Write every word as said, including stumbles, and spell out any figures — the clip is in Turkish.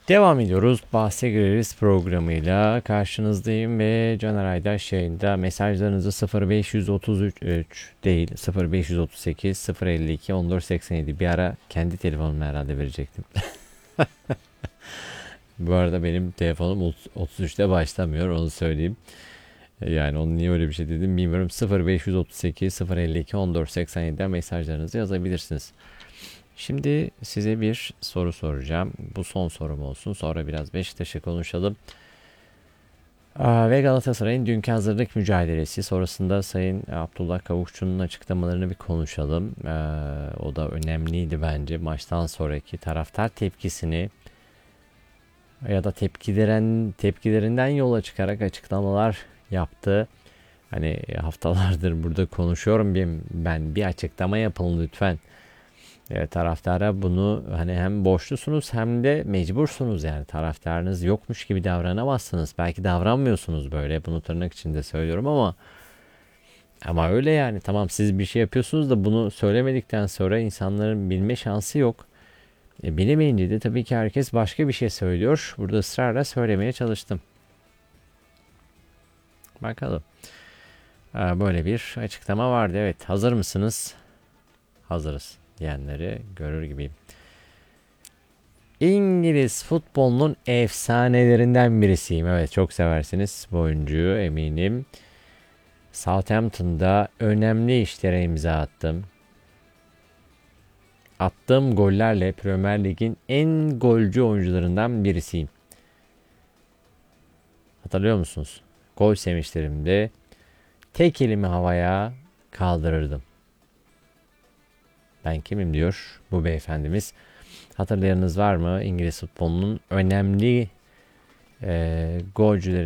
Devam ediyoruz. Bahse gireriz programıyla karşınızdayım ve Caner Aydaş yayında. Mesajlarınızı sıfır beş otuz üç değil sıfır beş otuz sekiz sıfır elli iki on dört seksen yedi, bir ara kendi telefonumu herhalde verecektim. Bu arada benim telefonum otuz üçte başlamıyor, onu söyleyeyim. Yani onu niye öyle bir şey dedim bilmiyorum. sıfır beş otuz sekiz sıfır elli iki on dört seksen yediden mesajlarınızı yazabilirsiniz. Şimdi size bir soru soracağım. Bu son sorum olsun. Sonra biraz Beşiktaş'a konuşalım. Aa, ve Galatasaray'ın dünkü hazırlık mücadelesi sonrasında Sayın Abdullah Kavukçu'nun açıklamalarını bir konuşalım. Ee, o da önemliydi bence. Maçtan sonraki taraftar tepkisini ya da tepkileren tepkilerinden yola çıkarak açıklamalar yaptı. Hani haftalardır burada konuşuyorum, ben bir açıklama yapın lütfen. E, taraftara bunu hani hem borçlusunuz hem de mecbursunuz, yani taraftarınız yokmuş gibi davranamazsınız. Belki davranmıyorsunuz, böyle bunu tırnak içinde söylüyorum ama ama öyle yani. Tamam, siz bir şey yapıyorsunuz da bunu söylemedikten sonra insanların bilme şansı yok. E, bilemeyince de tabii ki herkes başka bir şey söylüyor. Burada ısrarla söylemeye çalıştım. Bakalım. E, böyle bir açıklama vardı. Evet, hazır mısınız? Hazırız diyenleri görür gibiyim. İngiliz futbolunun efsanelerinden birisiyim. Evet, çok seversiniz bu oyuncuyu eminim. Southampton'da önemli işlere imza attım. Attığım gollerle Premier Lig'in en golcü oyuncularından birisiyim. Hatırlıyor musunuz? Gol sevinçlerimde tek elimi havaya kaldırırdım. Ben kimim diyor bu beyefendimiz. Hatırlayanınız var mı? İngiliz futbolunun önemli e, golcüleri